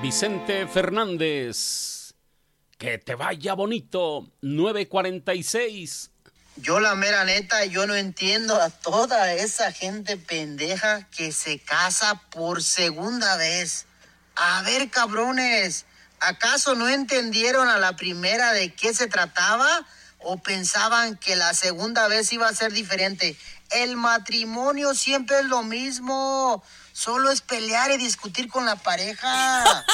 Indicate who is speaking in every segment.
Speaker 1: Vicente Fernández. Que te vaya bonito. 9:46.
Speaker 2: Yo la mera neta, yo no entiendo a toda esa gente pendeja que se casa por segunda vez. A ver, cabrones, ¿acaso no entendieron a la primera de qué se trataba? ¿O pensaban que la segunda vez iba a ser diferente? El matrimonio siempre es lo mismo. Solo es pelear y discutir con la pareja.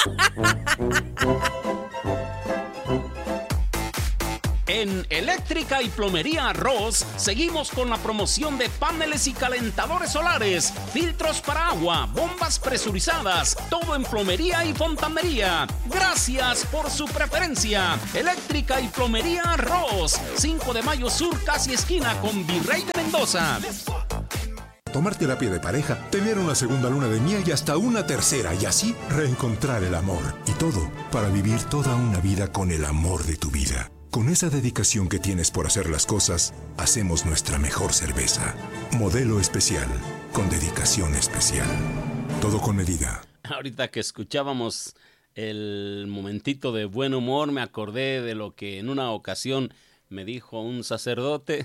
Speaker 1: En Eléctrica y Plomería Ross seguimos con la promoción de paneles y calentadores solares, filtros para agua, bombas presurizadas, todo en plomería y fontanería. Gracias por su preferencia. Eléctrica y Plomería Ross, 5 de Mayo Sur, casi esquina con Virrey de Mendoza.
Speaker 3: Tomar terapia de pareja, tener una segunda luna de miel y hasta una tercera, y así reencontrar el amor. Y todo para vivir toda una vida con el amor de tu vida. Con esa dedicación que tienes por hacer las cosas, hacemos nuestra mejor cerveza. Modelo especial, con dedicación especial. Todo con medida.
Speaker 1: Ahorita que escuchábamos el momentito de buen humor, me acordé de lo que en una ocasión me dijo un sacerdote.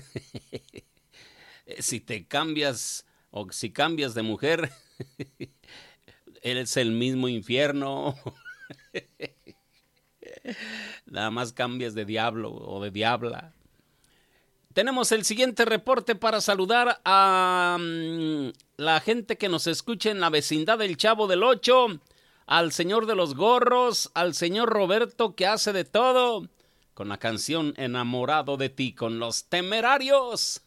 Speaker 1: Si te cambias o si cambias de mujer, eres el mismo infierno. Nada más cambias de diablo o de diabla. Tenemos el siguiente reporte para saludar a la gente que nos escucha en la vecindad del Chavo del Ocho, al señor de los gorros, al señor Roberto que hace de todo, con la canción Enamorado de ti, con los Temerarios.